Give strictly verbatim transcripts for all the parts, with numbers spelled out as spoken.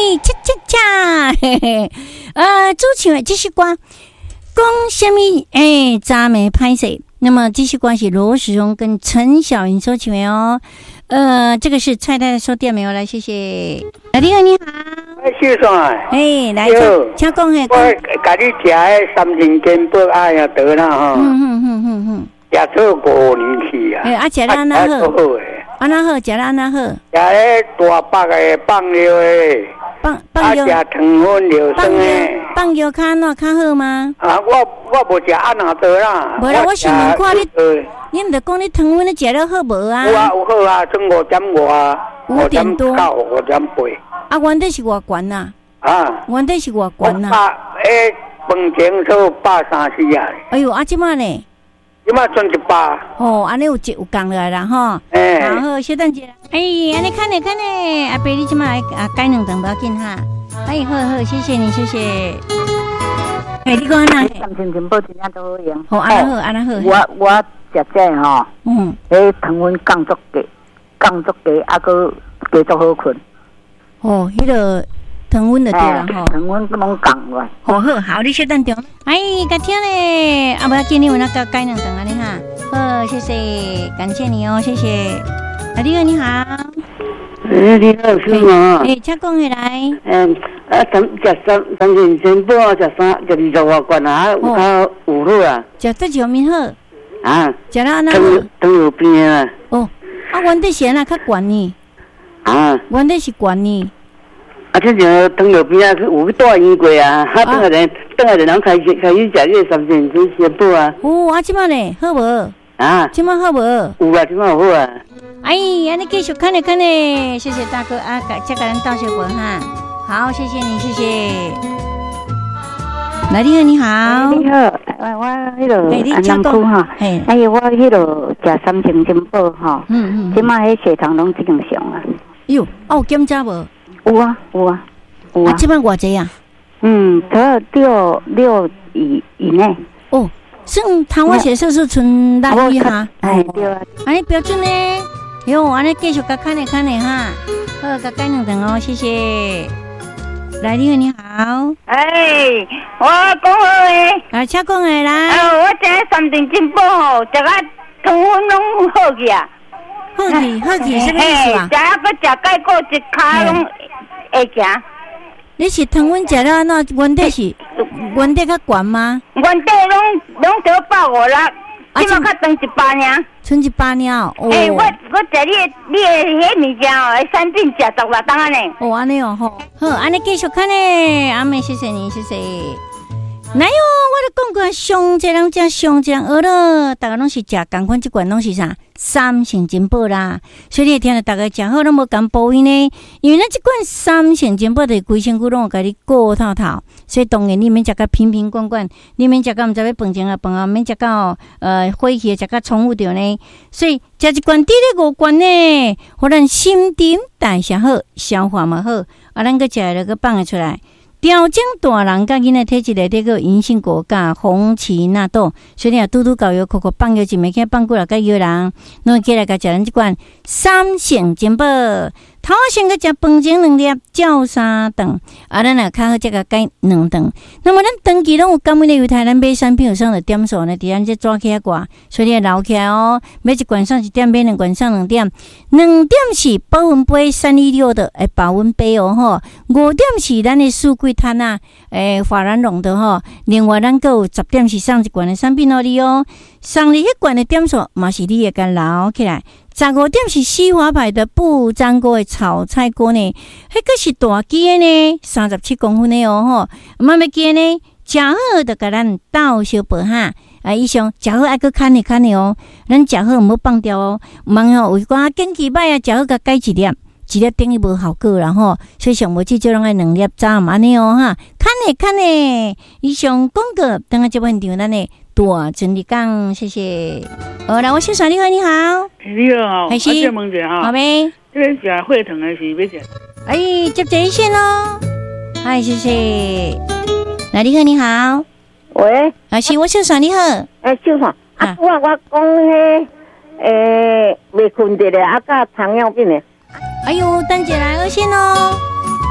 恰恰恰，嘿嘿，呃，主唱的这首歌讲什么？哎，赞美拍摄。那么这首歌是罗时荣跟陈小云所唱的哦。呃，这个是蔡太太收店没有？来，谢谢。啊，你好，你好。 哎，先生啊。 哎，来，请讲嘿。 我甲你食的三斤煎饼啊呀得啦哈。 嗯嗯嗯嗯嗯。 也做五年去啊。 哎，啊，食了安那好？安那好，食了安那好？食咧大包的放料的。 放放药。 啊，食糖分料酸的。 放药较安怎较好吗？ 啊，我我无食安那多啦。 无啦，我想问看你，你毋着讲你糖分你食了好无啊？ 有啊，有好啊，从五点五啊， 五点多， 五点八。 啊，原底是偌悬呐？ 啊， 原底是偌悬呐？ 百诶，饭前做百三四啊。 哎呦，啊，即摆呢？ 即摆剩一百。 哦，安尼有有降落来啦吼。 诶。 好好，小等者。哎，安尼看呢看呢，阿伯你即摆啊改两顿不要紧哈。哎，好好，谢谢你，谢谢。哎，你讲哪？ 三千金宝真正都好用。 好，安那好，安那好。 我我食这吼， 嗯， 迄糖分降足低，降足低，啊个加足好困。 哦，迄个糖分就对啦吼。 糖分拢降落。 好好好，你小等着。哎，甲听咧，啊，不要紧，你有那个改两顿啊，你哈。好，谢谢，感谢你哦，谢谢。啊，你好，你好。 哎，你好，是吗？ 哎，请讲起来。 嗯，啊，三食三三斤煎饼，食三食二十外罐啊，有较有好啊。 食得上面好。 啊。 食了安那好。 当有病啊。 哦，啊，原底是安那较悬呢。 啊。 原底是悬呢。 啊，这就当有病啊，有去带医过啊，啊，等下人等下人人开始开始食这三斤煎煎饼啊。 哦，啊，即摆呢，好无？ 啊。 即摆好无？ 有啊，即摆有好啊。 哎，安尼继续看呢看呢，谢谢大哥啊，再给人道谢文哈，好，谢谢你，谢谢。来，你好，你好， 你好，我我迄个安南区哈， 哎， 哎我迄个食三千金宝哈，嗯嗯，即摆迄血糖拢即样上啊。 哟，哦，检查无？ 有啊有啊有啊。 啊，即摆偌济啊？ 嗯，得六六以以内。 哦，算糖化血色素存六以下。 哎，对啊。 安尼标准呢？哟，安尼继续甲看呢看呢哈，好，甲改两顿哦，谢谢。来，你好，你好。 哎，我讲好诶。 啊，请讲诶来。 啊，我食三顿金宝吼，食啊糖分拢好去啊。 好去，好去，什么意思啊？ 食啊，搁食钙果一骹拢会行。 你是糖分食了安怎？原底是原底较悬吗？ 原底拢拢得百五六。即马较长一百尔， 剩一百尔。哦。 诶，我我食你的你的迄物件哦，产品食十六档安尼。 哦，安尼哦，好，好，安尼继续看呢。阿妹，谢谢你，谢谢。哪有？我都讲过，上这人食上这人学了，大家拢是食同款，即罐拢是啥？三成金宝啦。所以你会听到大家食好，拢无共补呢，因为咱即罐三成金宝的规身躯拢有甲你顾透透，所以当然你免食甲瓶瓶罐罐，你免食甲毋知要饭前啊饭后，免食甲呃火气食甲冲有着呢。所以食一罐滴咧五罐呢，互咱新陈代谢好，消化嘛好，啊，咱个食了个放会出来。调整大人甲囡仔体质内底个银杏果甲红旗纳豆，所以你啊拄拄搞药，口口放药一袂起放过来甲药人，侬起来甲食咱即罐三成金宝，头先甲食饭前两粒，照三顿，啊，咱若较好则甲改两顿。那么咱长期拢有感染的犹太咱买产品有上的点数呢，伫咱这抓起来挂，所以你留起来哦。买一罐上一点，买两罐上两点，两点是保温杯三一六的诶保温杯哦吼，五点是咱的素桂炭啊，诶华兰龙的吼。另外咱还有十点是上一罐的产品哦你哦，上你迄罐的点数嘛是你会甲留起来。十五点是西华牌的不粘锅的炒菜锅呢，迄个是大支的呢，三十七公分的哦吼，慢慢记呢，食好就甲咱倒小杯哈。啊，以上食好爱搁看呢看呢哦，咱食好毋好放掉哦，毋通吼有讲坚持歹啊，食好甲改一粒，一粒等于无效果啦吼，所以上无至少拢爱两粒早暗安尼哦哈，看呢看呢，以上广告等下这问题咱呢。大真理讲，谢谢。好，来，我先说你好，你好， 你好， 还是我问一下哈， 好呗。 这个食血糖还是要食？ 哎，接这一线喽。嗨，谢谢。来，你好，你好。 喂， 啊，是我先说你好。 哎，先生，啊，我我讲迄，诶，未困得咧，啊，甲糖尿病咧。 哎呦，等一下来二线哦。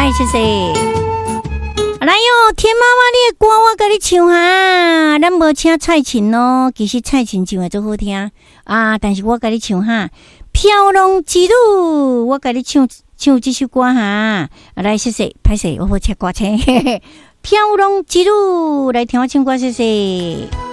嗨，谢谢。来哟，天妈妈，你的歌我甲你唱哈，咱无请蔡琴咯，其实蔡琴唱的最好听啊，但是我甲你唱哈，飘浪之路，我甲你唱唱这首歌哈。来，谢谢，歹势，我好切歌车，飘浪之路，来听我唱歌，谢谢。